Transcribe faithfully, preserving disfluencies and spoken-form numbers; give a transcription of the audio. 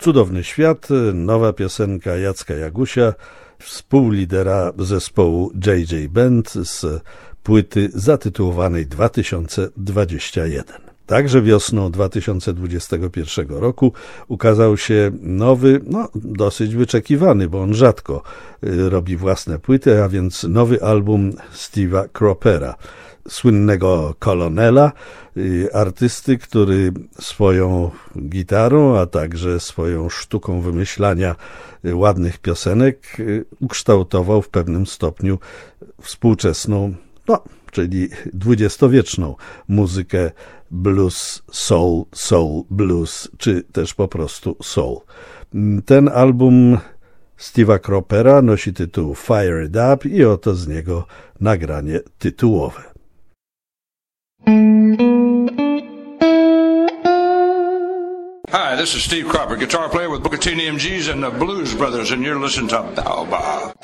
Cudowny świat, nowa piosenka Jacka Jagusia, współlidera zespołu J J Band z płyty zatytułowanej dwa tysiące dwudziesty pierwszy. Także wiosną dwa tysiące dwudziestego pierwszego roku ukazał się nowy, no dosyć wyczekiwany, bo on rzadko robi własne płyty, a więc nowy album Steve'a Cropera, słynnego kolonela, artysty, który swoją gitarą, a także swoją sztuką wymyślania ładnych piosenek ukształtował w pewnym stopniu współczesną, no, czyli dwudziestowieczną muzykę blues, soul, soul, blues, czy też po prostu soul. Ten album Steve'a Cropera nosi tytuł Fire It Up i oto z niego nagranie tytułowe. Hi, this is Steve Cropper, guitar player with Booker T and the M Gs and the Blues Brothers, and you're listening to Bow Bow.